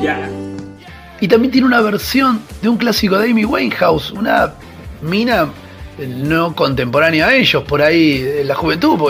Ya. Y también tiene una versión de un clásico de Amy Winehouse, una mina no contemporánea a ellos, por ahí en la juventud,